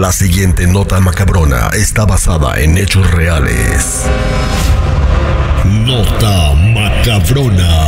La siguiente nota macabrona está basada en hechos reales. Nota macabrona.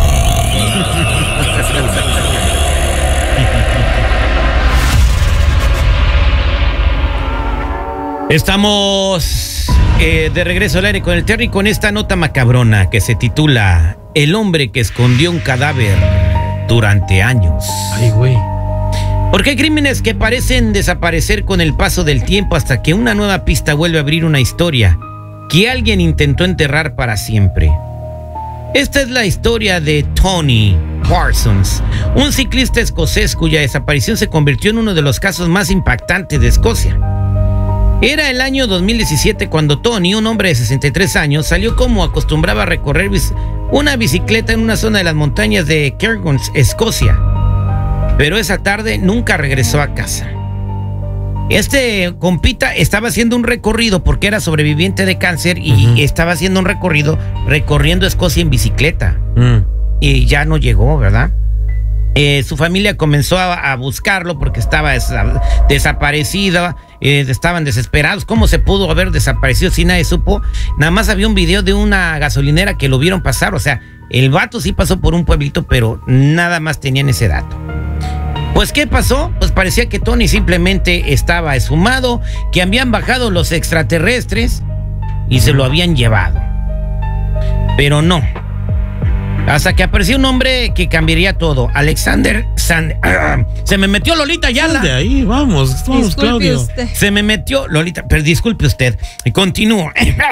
Estamos de regreso al aire con el Terry con esta nota macabrona que se titula El hombre que escondió un cadáver durante años. Ay, güey. Porque hay crímenes que parecen desaparecer con el paso del tiempo hasta que una nueva pista vuelve a abrir una historia que alguien intentó enterrar para siempre. Esta es la historia de Tony Parsons, un ciclista escocés cuya desaparición se convirtió en uno de los casos más impactantes de Escocia. Era el año 2017 cuando Tony, un hombre de 63 años, salió como acostumbraba a recorrer una bicicleta en una zona de las montañas de Cairns, Escocia. Pero esa tarde nunca regresó a casa. Este compita estaba haciendo un recorrido porque era sobreviviente de cáncer y estaba haciendo un recorrido recorriendo Escocia en bicicleta. Y ya no llegó, ¿verdad? Su familia comenzó a buscarlo porque estaba desaparecido. Estaban desesperados. ¿Cómo se pudo haber desaparecido si nadie supo? Nada más había un video de una gasolinera que lo vieron pasar. O sea, el vato sí pasó por un pueblito, pero nada más tenían ese dato. Pues, ¿qué pasó? Pues parecía que Tony simplemente estaba esfumado, que habían bajado los extraterrestres y se lo habían llevado. Pero no. Hasta que apareció un hombre que cambiaría todo. Alexander Sand... Se me metió Lolita Ayala. De ahí, vamos, Claudio. Usted. Se me metió Lolita, pero disculpe usted. Continúo.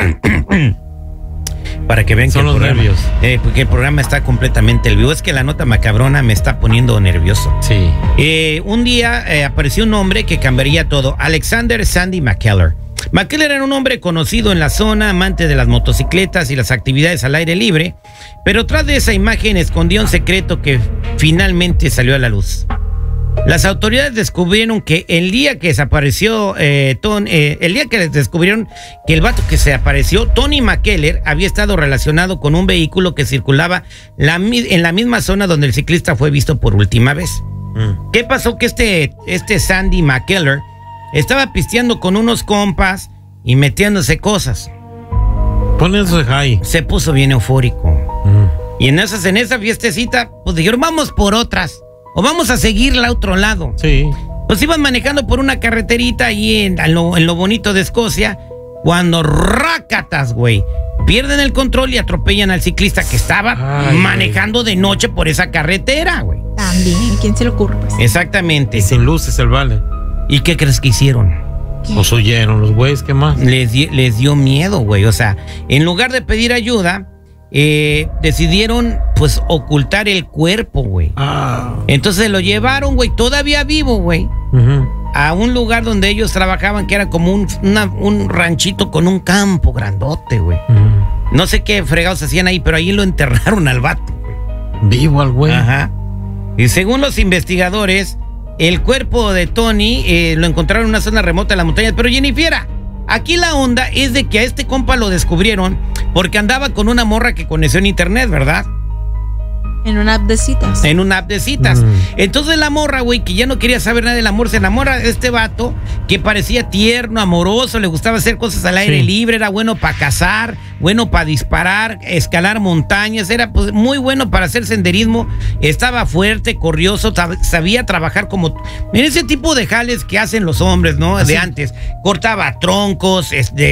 Para que vean Son que los nervios. porque el programa está completamente en vivo. Es que la nota macabrona me está poniendo nervioso. Sí. Un día apareció un hombre que cambiaría todo. Alexander Sandy McKellar. McKellar era un hombre conocido en la zona, amante de las motocicletas y las actividades al aire libre, pero tras de esa imagen escondía un secreto que finalmente salió a la luz. Las autoridades descubrieron que el día que desapareció el día que descubrieron que el vato que se apareció, Tony McKellar, había estado relacionado con un vehículo que circulaba en la misma zona donde el ciclista fue visto por última vez. ¿Qué pasó? Que este Sandy McKellar estaba pisteando con unos compas y metiéndose cosas. Pónganse high. Se puso bien eufórico. Y en esa fiestecita, pues dijeron, vamos por otras. O vamos a seguirla a otro lado. Sí. Pues iban manejando por una carreterita ahí en lo bonito de Escocia, cuando rácatas, güey, pierden el control y atropellan al ciclista que estaba manejando de noche por esa carretera, güey. También, ¿quién se le ocurre? Pues? Exactamente. Y sin luces el vale. ¿Y qué crees que hicieron? ¿Qué? Los oyeron los güeyes, ¿qué más? Les dio miedo, güey. O sea, en lugar de pedir ayuda, decidieron, pues, ocultar el cuerpo, güey. Entonces lo llevaron, güey, todavía vivo, güey, a un lugar donde ellos trabajaban, que era como un ranchito con un campo grandote, güey. No sé qué fregados hacían ahí, pero ahí lo enterraron al vato, güey. Vivo al güey. Ajá. Y según los investigadores, el cuerpo de Tony lo encontraron en una zona remota de las montañas. Pero Jennifer, aquí la onda es de que a este compa lo descubrieron porque andaba con una morra que conoció en internet, ¿verdad? En una app de citas. En una app de citas. Entonces la morra, güey, que ya no quería saber nada del amor, se enamora de este vato que parecía tierno, amoroso, le gustaba hacer cosas al aire libre, era bueno para cazar, bueno para disparar, escalar montañas, era pues, muy bueno para hacer senderismo, estaba fuerte, corrioso, sabía trabajar como... Mira ese tipo de jales que hacen los hombres, ¿no? Así. De antes. Cortaba troncos,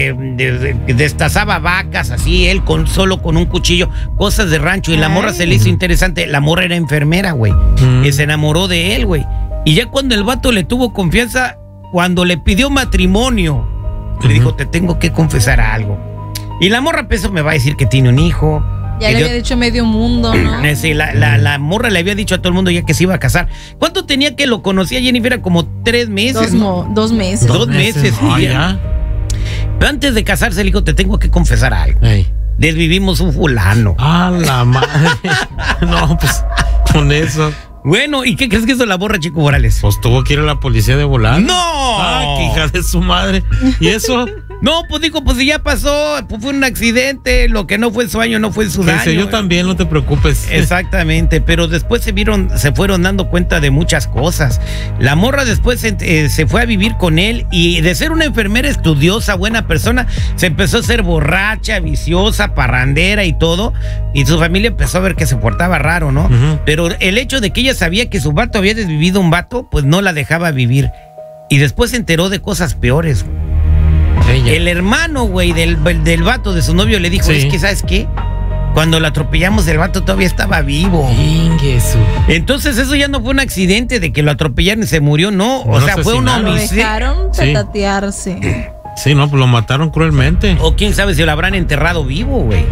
destazaba vacas, así, él solo con un cuchillo, cosas de rancho, y la morra se le hizo interesante. La morra era enfermera, güey. Y se enamoró de él, güey. Y ya cuando el vato le tuvo confianza, cuando le pidió matrimonio, le dijo, te tengo que confesar algo. Y la morra, pues, me va a decir que tiene un hijo. Ya le había dicho medio mundo, ¿no? Sí, la morra le había dicho a todo el mundo ya que se iba a casar. ¿Cuánto tenía que lo conocía Jennifer? Era como 3 meses. 2 meses. 2 meses. Ya. Pero antes de casarse le dijo, te tengo que confesar algo. Desvivimos un fulano. ¡A la madre! No, pues, con eso. Bueno, ¿y qué crees que hizo la morra, Chico Morales? Pues tuvo que ir a la policía de volar. ¡No! ¡Qué hija de su madre! ¿Y eso? No, pues dijo, pues si ya pasó, pues fue un accidente, lo que no fue su año no fue su daño. Yo también, no te preocupes. Exactamente, pero después se fueron dando cuenta de muchas cosas. La morra después se fue a vivir con él y de ser una enfermera estudiosa, buena persona, se empezó a ser borracha, viciosa, parrandera y todo, y su familia empezó a ver que se portaba raro, ¿no? Pero el hecho de que ella sabía que su vato había desvivido un vato, pues no la dejaba vivir. Y después se enteró de cosas peores. Ella. El hermano, güey, del vato de su novio le dijo, Sí. es que, ¿sabes qué? Cuando lo atropellamos, el vato todavía estaba vivo. Inguesu. Entonces eso ya no fue un accidente de que lo atropellaron y se murió, no. O Un sea, fue un asesinato. Lo homicidio. dejaron Sí. petatearse. Sí, no, pues lo mataron cruelmente. O quién sabe si lo habrán enterrado vivo, güey.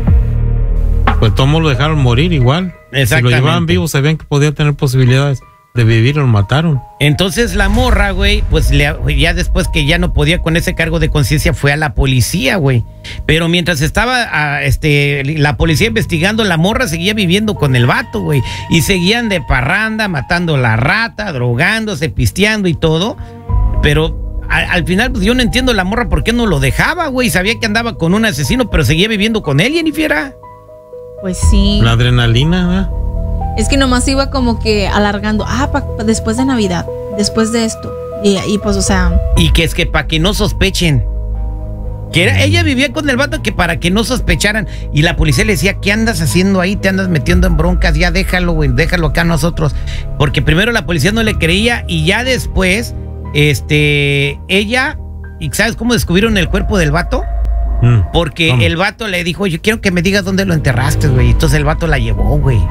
Pues todos lo dejaron morir igual. Si lo Exactamente. llevaban vivo, sabían que podía tener posibilidades de vivir, lo mataron. Entonces la morra, güey, pues ya después que ya no podía con ese cargo de conciencia, fue a la policía, güey. Pero mientras estaba la policía investigando, la morra seguía viviendo con el vato, güey. Y seguían de parranda, matando la rata, drogándose, pisteando y todo. Pero al final, pues yo no entiendo la morra por qué no lo dejaba, güey. Sabía que andaba con un asesino, pero seguía viviendo con él, Jennifer. Pues sí. La adrenalina, ¿verdad? Es que nomás iba como que alargando. Después de Navidad, después de esto. Y pues, o sea, Y que es que para que no sospechen. Ella vivía con el vato que para que no sospecharan. Y la policía le decía, ¿qué andas haciendo ahí? Te andas metiendo en broncas. Ya déjalo, güey, déjalo acá nosotros. Porque primero la policía no le creía y ya después, ella, ¿y sabes cómo descubrieron el cuerpo del vato? Porque ¿Cómo? el vato le dijo, yo quiero que me digas dónde lo enterraste, güey. Entonces el vato la llevó, güey.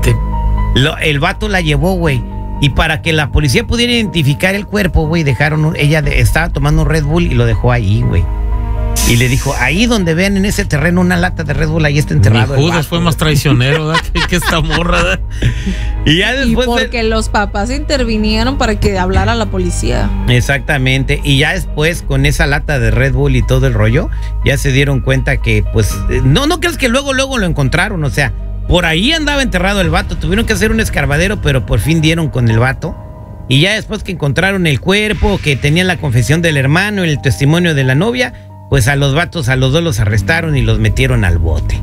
El vato la llevó, güey. Y para que la policía pudiera identificar el cuerpo, güey, estaba tomando un Red Bull y lo dejó ahí, güey. Y le dijo, ahí donde vean en ese terreno una lata de Red Bull, ahí está enterrado. Ni el Judas vato, fue güey. más traicionero, ¿verdad? que esta morra, ¿verdad? Y ya y después. porque los papás intervinieron para que hablara la policía. Exactamente. Y ya después, con esa lata de Red Bull y todo el rollo, ya se dieron cuenta que, pues, no crees que luego lo encontraron. O sea, por ahí andaba enterrado el vato. Tuvieron que hacer un escarbadero, pero por fin dieron con el vato. Y ya después que encontraron el cuerpo, que tenían la confesión del hermano y el testimonio de la novia, pues a los vatos, a los dos los arrestaron y los metieron al bote.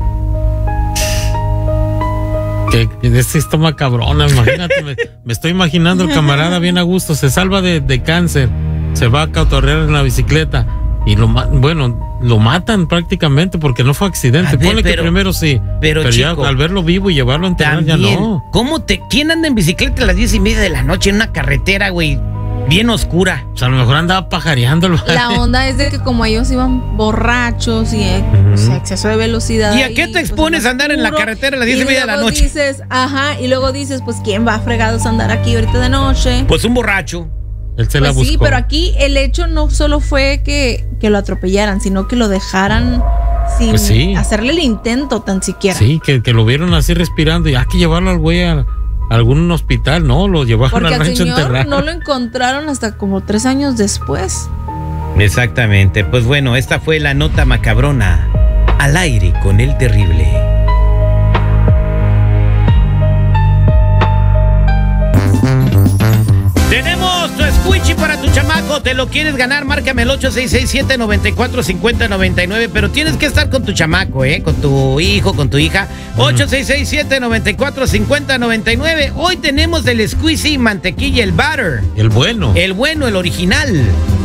Que este está macabrona, imagínate. me estoy imaginando el camarada bien a gusto. Se salva de cáncer. Se va a cautorrear en la bicicleta. Y lo matan prácticamente porque no fue accidente. A ver, Ponle que primero sí. pero ya chico, al verlo vivo y llevarlo a enterrar ya también, no. ¿quién anda en bicicleta a las 10:30 de la noche en una carretera, güey, bien oscura? O sea, a lo mejor andaba pajareándolo. La onda es de que como ellos iban borrachos y o sea, exceso de velocidad. ¿Y a qué te expones a andar en la carretera a las 10:30 de la noche? Y luego dices, pues ¿quién va a fregados a andar aquí ahorita de noche? Pues un borracho. Él se la Pues buscó. sí, pero aquí el hecho no solo fue que lo atropellaran, sino que lo dejaran sin Pues sí. hacerle el intento tan siquiera. Sí, que lo vieron así respirando y hay que llevarlo al güey a algún hospital, ¿no? Lo llevaron Porque al al rancho señor enterrado. no lo encontraron hasta como 3 años después. Exactamente. Pues bueno, esta fue la nota macabrona. Al aire con el terrible. Tenemos tu squishy para tu chamaco. ¿Te lo quieres ganar? Márcame el 866-794-5099. Pero tienes que estar con tu chamaco, con tu hijo, con tu hija. 866-794-5099. Hoy tenemos el squishy mantequilla, el butter. El bueno. El bueno, el original.